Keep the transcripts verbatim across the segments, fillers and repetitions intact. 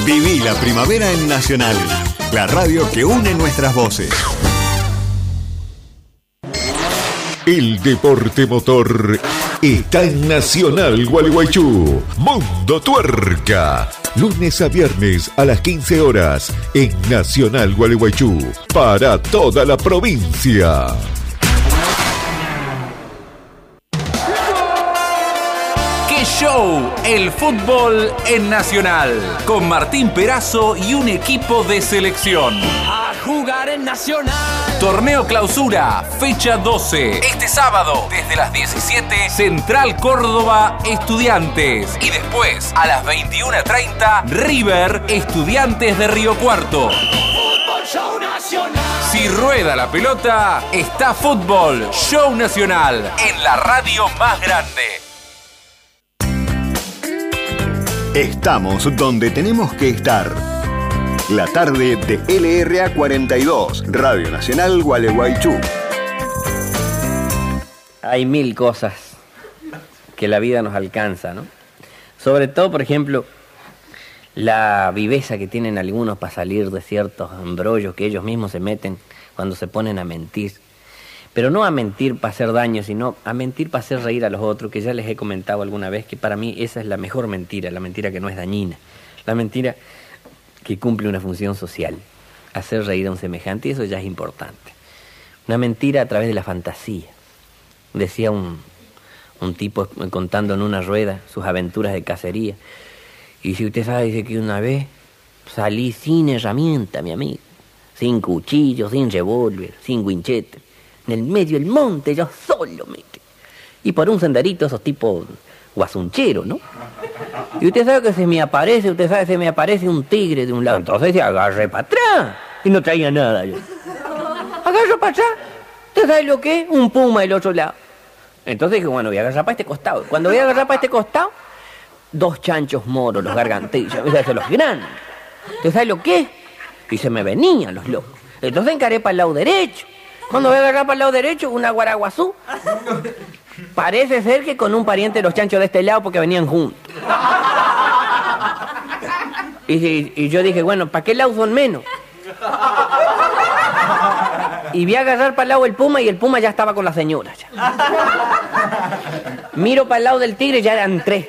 Viví la primavera en Nacional, la radio que une nuestras voces. El deporte motor está en Nacional Gualeguaychú. Mundo Tuerca. Lunes a viernes a las quince horas en Nacional Gualeguaychú. Para toda la provincia. ¡Qué show! El fútbol en Nacional. Con Martín Perazo y un equipo de selección. A jugar en Nacional. Torneo Clausura, fecha doce. Este sábado, desde las diecisiete, Central Córdoba, Estudiantes. Y después, a las veintiuna treinta, River, Estudiantes de Río Cuarto. Fútbol Show Nacional. Si rueda la pelota, está Fútbol Show Nacional en la radio más grande. Estamos donde tenemos que estar. La tarde de L R A cuarenta y dos, Radio Nacional Gualeguaychú. Hay mil cosas que la vida nos alcanza, ¿no? Sobre todo, por ejemplo, la viveza que tienen algunos para salir de ciertos embrollos que ellos mismos se meten cuando se ponen a mentir. Pero no a mentir para hacer daño, sino a mentir para hacer reír a los otros, que ya les he comentado alguna vez que para mí esa es la mejor mentira, la mentira que no es dañina, la mentira que cumple una función social, hacer reír a un semejante, y eso ya es importante. Una mentira a través de la fantasía. Decía un, un tipo contando en una rueda sus aventuras de cacería, y si usted sabe, dice que una vez salí sin herramienta, mi amigo, sin cuchillo, sin revólver, sin winchete, en el medio del monte, yo solo, mire, y por un senderito, esos tipos guasuncheros, ¿no? Y usted sabe que se me aparece, usted sabe que se me aparece un tigre de un lado. Entonces se agarré para atrás y no traía nada yo. Agarro para atrás, ¿usted sabe lo que es? Un puma del otro lado. Entonces dije, bueno, voy a agarrar para este costado. Cuando voy a agarrar para este costado, dos chanchos moros, los gargantillas, ¿sabes? Los grandes. ¿Usted sabe lo que es? Y se me venían los locos. Entonces encaré para el lado derecho. Cuando voy a agarrar para el lado derecho, una guaraguazú. Parece ser que con un pariente de los chanchos de este lado porque venían juntos. Y, y, y yo dije, bueno, ¿para qué lado son menos? Y vi a agarrar para el lado del puma y el puma ya estaba con la señora. Ya. Miro para el lado del tigre, ya eran tres.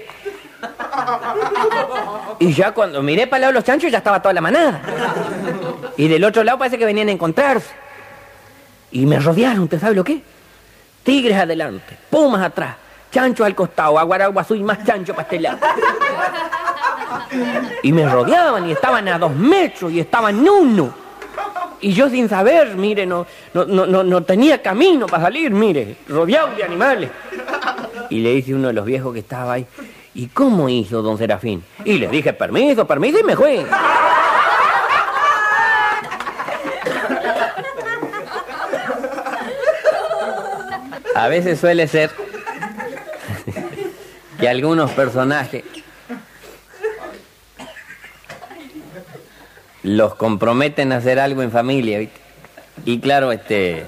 Y ya cuando miré para el lado de los chanchos ya estaba toda la manada. Y del otro lado parece que venían a encontrarse. Y me rodearon, ¿usted sabe lo que? Tigres adelante, pumas atrás, chanchos al costado, aguaraguazú y más chancho para este lado. Y me rodeaban y estaban a dos metros y estaban uno. Y yo sin saber, mire, no, no, no, no tenía camino para salir, mire, rodeado de animales. Y le dice uno de los viejos que estaba ahí, ¿y cómo hizo don Serafín? Y le dije, permiso, permiso, y me fui. A veces suele ser que algunos personajes los comprometen a hacer algo en familia, ¿viste? Y claro, este,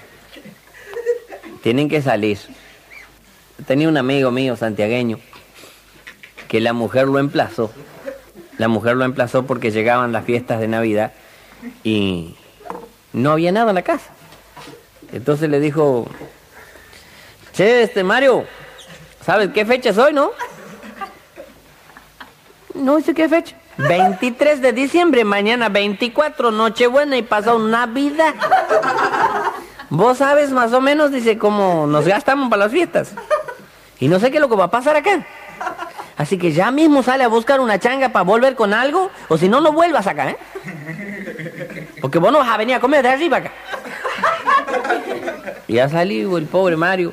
tienen que salir. Tenía un amigo mío santiagueño que la mujer lo emplazó. La mujer lo emplazó porque llegaban las fiestas de Navidad y no había nada en la casa. Entonces le dijo, che, este Mario, ¿sabes qué fecha es hoy, no? No sé qué fecha. veintitrés de diciembre, mañana veinticuatro, Nochebuena y pasado Navidad. Vos sabes más o menos, dice, cómo nos gastamos para las fiestas. Y no sé qué es lo que va a pasar acá. Así que ya mismo sale a buscar una changa para volver con algo, o si no, no vuelvas acá, ¿eh? Porque vos no vas a venir a comer de arriba acá. Y ya salió el pobre Mario.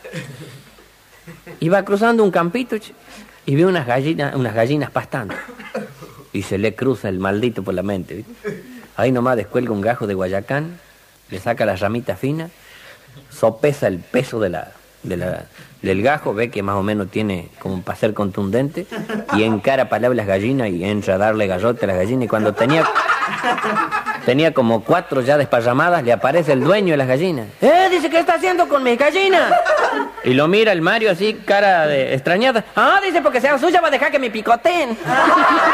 Iba cruzando un campito y ve unas gallinas, unas gallinas pastando. Y se le cruza el maldito por la mente, ¿viste? Ahí nomás descuelga un gajo de guayacán, le saca la ramita fina, sopesa el peso de la, de la, del gajo, ve que más o menos tiene como para ser contundente, y encara para las gallinas y entra a darle garrote a las gallinas. Y cuando tenía, tenía como cuatro ya desparramadas, le aparece el dueño de las gallinas. ¡Eh! Dice, ¿qué está haciendo con mis gallinas? Y lo mira el Mario así, cara de extrañada. Ah, dice, porque sean suyas va a dejar que me picoteen.